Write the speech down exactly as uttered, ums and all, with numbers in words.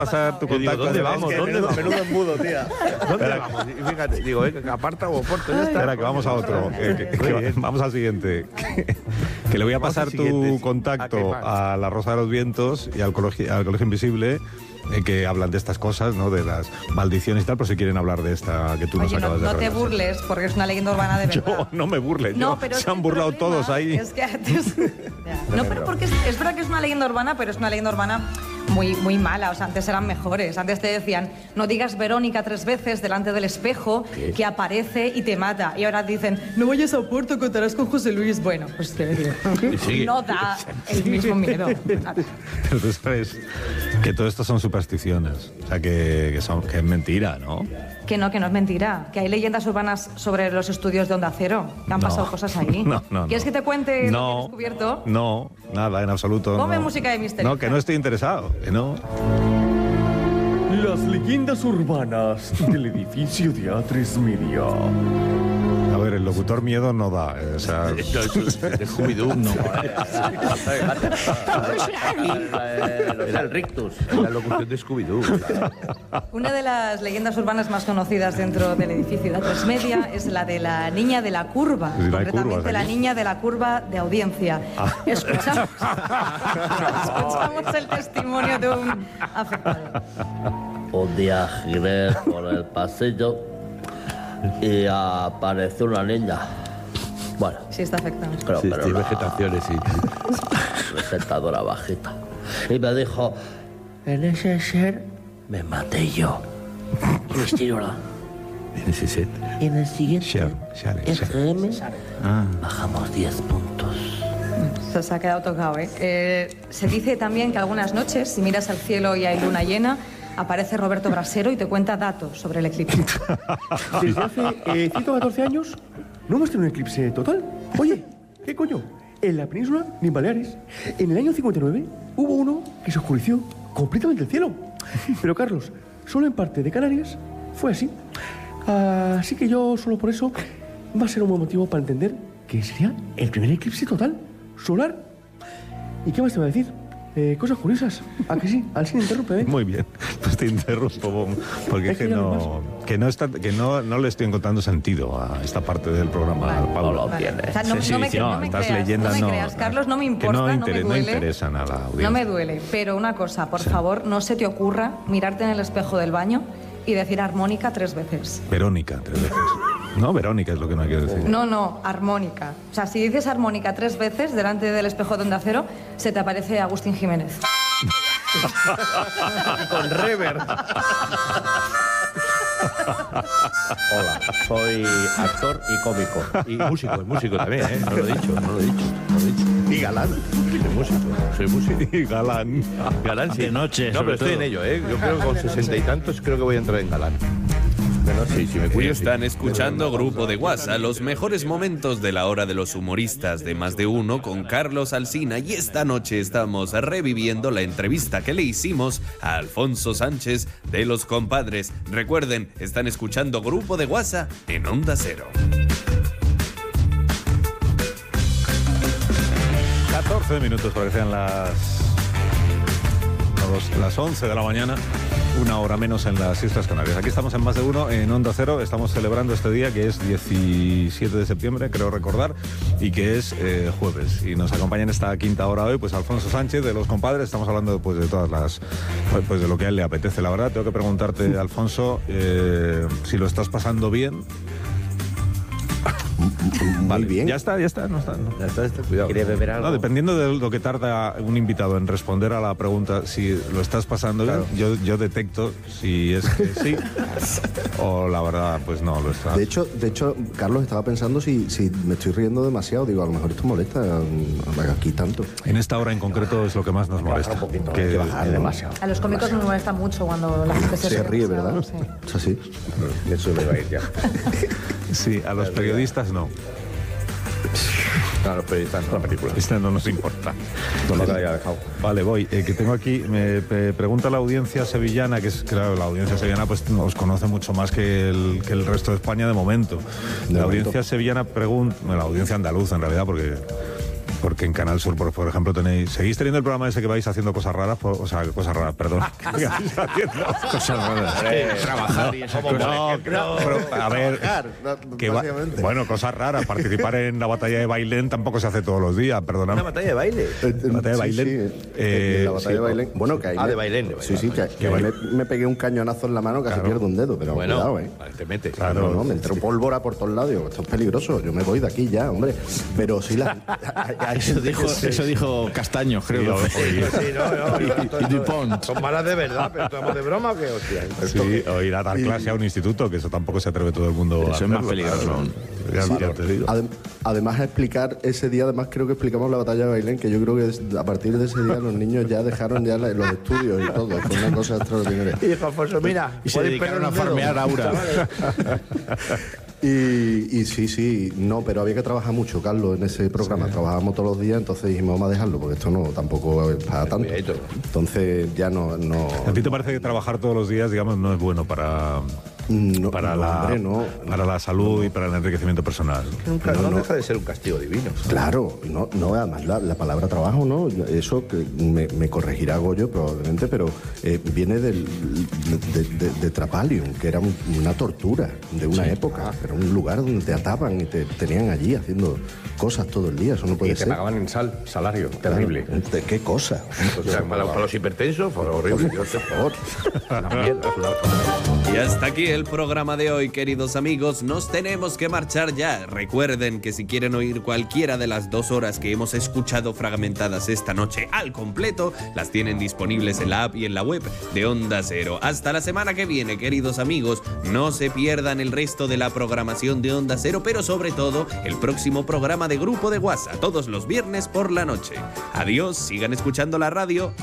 pasar tu Digo, contacto. ¿dónde vamos? Es que ¿Dónde menudo, vamos? menudo embudo, tía. ¿Dónde vamos? Y fíjate, digo, eh, aparta o porto, ya está. Espera, que vamos a otro. Que- que- que vamos al siguiente. Que, que le voy a Vamos pasar al siguiente, tu sí. contacto ¿A qué más? a La Rosa de los Vientos y al Colegio, al Colegio Invisible, eh, que hablan de estas cosas, ¿no? De las maldiciones y tal, por si quieren hablar de esta que tú nos Oye, no, acabas de no te relatar. burles, porque es una leyenda urbana de verdad. Yo no me burle, No, yo. pero es Se que han el burlado problema todos ahí. Es que antes... Ya. No, pero porque es, es verdad que es una leyenda urbana, pero es una leyenda urbana muy, muy mala. O sea, antes eran mejores. Antes te decían, no digas Verónica tres veces delante del espejo, ¿Qué? que aparece y te mata. Y ahora dicen, no vayas a Puerto, contarás con José Luis. Bueno, pues te digo, sigue. no da el mismo miedo. Pero tú sabes que todo esto son supersticiones. O sea, que, que, son, que es mentira, ¿no? Que no, que no es mentira. Que hay leyendas urbanas sobre los estudios de Onda Cero. Que han No. pasado cosas ahí. No, no, ¿Quieres no. que te cuente lo que he No, descubierto? no, nada, en absoluto. Ponme no. música de misterio. No, que no estoy interesado, que no. Las leyendas urbanas del edificio de A tres Media. A ver, el locutor miedo no da. eh, O sea, No, eso es de Scooby-Doo. No. Era el rictus, la locución de Scooby-Doo. Una de las leyendas urbanas más conocidas dentro del edificio de A tres Media es la de la niña de la curva, Sí, la de concretamente curvas la aquí. niña de la curva de audiencia. Ah. Escuchamos, escuchamos el testimonio de un afectado. Un día giré por el pasillo y apareció una niña. Bueno, Sí, está afectado. creo Sí, que era sí, una vegetaciones, sí. presentadora bajita. Y me dijo, en ese ser me maté yo. Y me estiró la... En ese set. Y en el siguiente Share, share, share. F M bajamos diez puntos. Se, se ha quedado tocado, ¿eh? ¿eh? Se dice también que algunas noches, si miras al cielo y hay luna llena, aparece Roberto Brasero y te cuenta datos sobre el eclipse. Desde hace eh, ciento catorce años no hemos tenido un eclipse total. Oye, ¿qué coño? En la península ni en Baleares. En el año cincuenta y nueve hubo uno que se oscureció completamente el cielo. Pero Carlos, solo en parte de Canarias fue así. Así que yo solo por eso va a ser un buen motivo para entender que sería el primer eclipse total solar. ¿Y qué más te voy a decir? Eh, cosas curiosas. ¿A que sí? Al sin interrumpe, ¿eh? Muy bien, pues te interrumpo, Bom, porque es que no, que no, está, que no, no le estoy encontrando sentido a esta parte del programa, Pablo. no lo Vale. tiene. O sea, no, Sí, no sí, me, sí, no no, me estas creas, leyendas no me no- creas, Carlos, no me que importa, no no, intere- me no duele. interesan a la audiencia. No me duele, pero una cosa, por favor, no se te ocurra mirarte en el espejo del baño y decir armónica tres veces. Verónica, tres veces. No, Verónica es lo que no hay que decir. No, no, armónica. O sea, si dices armónica tres veces delante del espejo de Onda Cero, se te aparece Agustín Jiménez. Con rever. Hola, soy actor y cómico. Y músico, y músico también, ¿eh? No lo he dicho, no lo he dicho. No lo he dicho. Y galán. Soy músico, soy músico. Y galán. Galán sí. De noche, No, sobre pero estoy todo. en ello, ¿eh? Yo creo que con sesenta y tantos creo que voy a entrar en galán. Sí, sí, me cuido, sí. Están escuchando Grupo de WhatsApp, los mejores momentos de la hora de los humoristas de Más de Uno con Carlos Alsina, y esta noche estamos reviviendo la entrevista que le hicimos a Alfonso Sánchez de Los Compadres. Recuerden, están escuchando Grupo de WhatsApp en Onda Cero. catorce minutos para que sean las, las, las once de la mañana, una hora menos en las Islas Canarias. Aquí estamos en Más de Uno, en Onda Cero. Estamos celebrando este día que es diecisiete de septiembre, creo recordar, y que es eh, jueves. Y nos acompaña en esta quinta hora hoy pues Alfonso Sánchez de Los Compadres. Estamos hablando pues, de todas las, pues, pues de lo que a él le apetece. La verdad, tengo que preguntarte, Alfonso, eh, si lo estás pasando bien. Vale, bien. Ya está, ya está, no está. No. Ya está, está, cuidado. ¿Quiere beber algo? No, dependiendo de lo que tarda un invitado en responder a la pregunta, si lo estás pasando bien, yo, yo detecto si es que sí o la verdad, pues no lo está. De hecho, de hecho, Carlos, estaba pensando si, si me estoy riendo demasiado. Digo, a lo mejor esto molesta mm, aquí tanto. En esta hora en concreto es lo que más nos molesta. Hay que bajar demasiado. A los cómicos nos molesta mucho cuando la gente se, Se ríe, demasiado, ¿verdad? sí. Es así. Eso me va a ir ya. Sí, a los periodistas no. No, los periodistas no. La película. Este no nos importa. No lo que haya dejado. Vale, voy. Eh, que tengo aquí, me, me pregunta la audiencia sevillana, que es, claro, la audiencia sevillana pues nos conoce mucho más que el, que el resto de España de momento. De la momento. audiencia sevillana pregunta, bueno, la audiencia andaluza en realidad, porque Porque en Canal Sur, por, por ejemplo, tenéis... ¿Seguís teniendo el programa ese que vais haciendo cosas raras? Por- o sea, cosas raras, perdón. ¿Qué vais haciendo? Cosas raras. Trabajar y esas cosas. No, pero, a ver, que va- básicamente. bueno, cosas raras. Participar en la batalla de Bailén tampoco se hace todos los días, perdóname. Una batalla de baile. Eh, La batalla de sí, Bailén. sí, Eh, en la batalla sí, de Bailén. Bueno, que ahí Ah, me- de Bailén, de Sí, sí, que, que Bailén. ahí me, me pegué un cañonazo en la mano, casi Claro. pierdo un dedo, pero Bueno, cuidado, ¿eh? vale, te metes. Claro. No, no, me entró pólvora por todos lados. Digo, esto es peligroso, yo me voy de aquí ya, hombre. Pero sí, la, hay, hay Eso gente dijo, que se- eso dijo Castaño, creo. Sí, que fue. Sí, no, no, no, Y Dupont. Son malas de verdad, pero estamos de broma o qué, hostia. Sí, o ir a dar clase a un instituto, que eso tampoco se atreve todo el mundo a Eso es hacerlo. más peligroso claro. aún. Ya, Sí, ya te digo. adem- además explicar ese día, además creo que explicamos la batalla de Bailén, que yo creo que es- a partir de ese día los niños ya dejaron ya la- los estudios y todo, fue una cosa extraordinaria. Y dijo Alfonso, mira, Y se podéis dedicaron perder a un dedo. farmear a Aura. Y, y sí, sí, no, pero había que trabajar mucho, Carlos, en ese programa. Trabajábamos todos los días, entonces dijimos, vamos a dejarlo, porque esto no tampoco es para tanto. Cuidadito. Entonces ya no... no ¿A ti te parece que trabajar todos los días, digamos, no es bueno para, no, para, no, la, hombre, no. para la salud y para el enriquecimiento personal? Nunca, No, no, no. deja de ser un castigo divino. Claro, no, no además la, la palabra trabajo, ¿no? Eso que me, me corregirá Goyo probablemente, pero eh, viene del, de, de, de Trapalium, que era un- una tortura de una época. Era un lugar donde te ataban y te tenían allí haciendo cosas todo el día. Eso no puede Y te ser. pagaban en sal, salario, terrible. ¿De qué cosa? O sea, para, para los hipertensos fue horrible. Por favor. Una mierda. Y hasta aquí el programa de hoy, queridos amigos. Nos tenemos que marchar ya. Recuerden que si quieren oír cualquiera de las dos horas que hemos escuchado fragmentadas esta noche al completo, las tienen disponibles en la app y en la web de Onda Cero. Hasta la semana que viene, queridos amigos. No se pierdan el resto de la programación de Onda Cero, pero sobre todo el próximo programa de Grupo de WhatsApp, todos los viernes por la noche. Adiós, sigan escuchando la radio.